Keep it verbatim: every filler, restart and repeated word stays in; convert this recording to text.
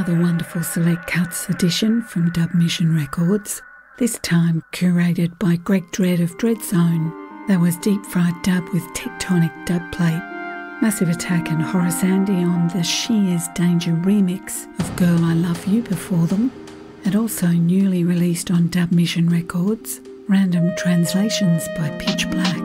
another wonderful Select Cuts edition from Dub Mission Records, this time curated by Greg Dredd of Dreadzone. That was Deep Fried Dub with Tectonic Dubplate, Massive Attack and Horace Andy on the She Is Danger remix of Girl I Love You before them, and also newly released on Dub Mission Records, Random Translations by Pitch Black.